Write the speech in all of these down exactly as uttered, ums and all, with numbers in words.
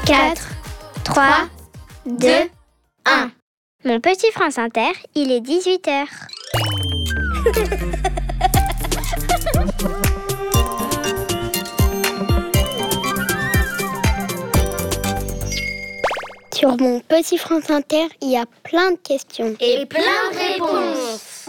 quatre, trois, deux, un. Mon petit France Inter, il est dix-huit heures. Sur mon petit France Inter, il y a plein de questions. Et plein de réponses.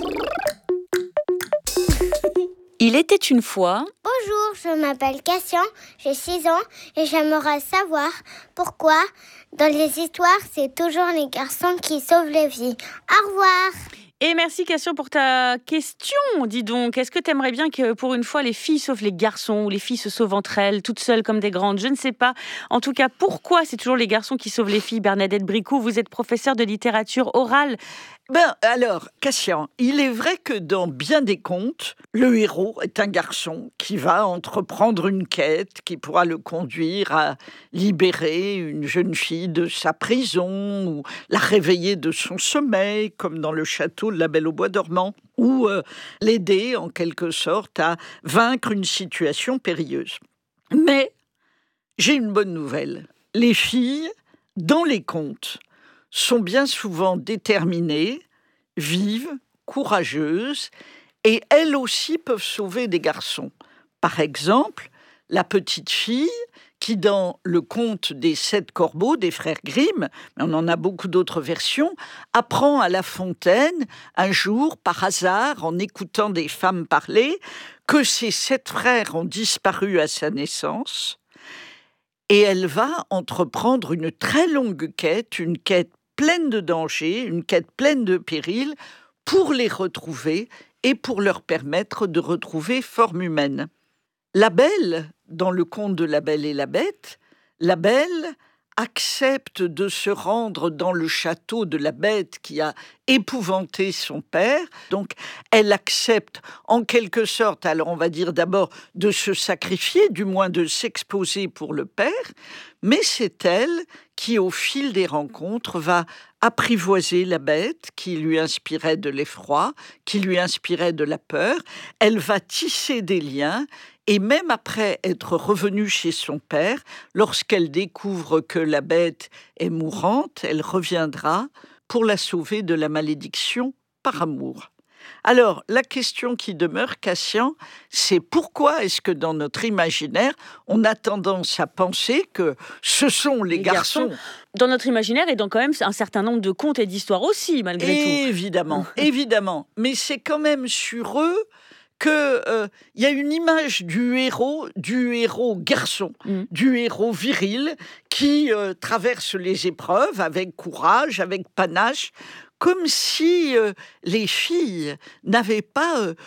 Il était une fois... Bonjour, je m'appelle Cassian, j'ai six ans et j'aimerais savoir pourquoi, dans les histoires, c'est toujours les garçons qui sauvent les vies. Au revoir. Et merci Cassian pour ta question. Dis donc, est-ce que tu aimerais bien que pour une fois les filles sauvent les garçons ou les filles se sauvent entre elles, toutes seules comme des grandes? Je ne sais pas. En tout cas, pourquoi c'est toujours les garçons qui sauvent les filles? Bernadette Bricou, vous êtes professeure de littérature orale. Ben alors, Cassian, il est vrai que dans bien des contes, le héros est un garçon qui va entreprendre une quête qui pourra le conduire à libérer une jeune fille de sa prison ou la réveiller de son sommeil, comme dans le château de la Belle au bois dormant, ou euh, l'aider en quelque sorte à vaincre une situation périlleuse. Mais j'ai une bonne nouvelle. Les filles, dans les contes, sont bien souvent déterminées, vives, courageuses, et elles aussi peuvent sauver des garçons. Par exemple, la petite fille qui, dans le conte des sept corbeaux des frères Grimm, mais on en a beaucoup d'autres versions, apprend à La Fontaine, un jour, par hasard, en écoutant des femmes parler, que ses sept frères ont disparu à sa naissance, et elle va entreprendre une très longue quête, une quête pleine de dangers, une quête pleine de périls, pour les retrouver et pour leur permettre de retrouver forme humaine. La Belle, dans le conte de La Belle et la Bête, la Belle accepte de se rendre dans le château de la Bête qui a épouvanté son père. Donc, elle accepte en quelque sorte, alors on va dire d'abord de se sacrifier, du moins de s'exposer pour le père, mais c'est elle qui, au fil des rencontres, va apprivoiser la Bête, qui lui inspirait de l'effroi, qui lui inspirait de la peur. Elle va tisser des liens. Et même après être revenue chez son père, lorsqu'elle découvre que la Bête est mourante, elle reviendra pour la sauver de la malédiction par amour. Alors, la question qui demeure, Cassian, c'est pourquoi est-ce que dans notre imaginaire, on a tendance à penser que ce sont les, les garçons... garçons Dans notre imaginaire et dans quand même un certain nombre de contes et d'histoires aussi, malgré tout. Évidemment, évidemment. Mais c'est quand même sur eux qu'il euh, y a une image du héros, du héros garçon, mmh. du héros viril qui euh, traverse les épreuves avec courage, avec panache, comme si euh, les filles n'avaient pas euh,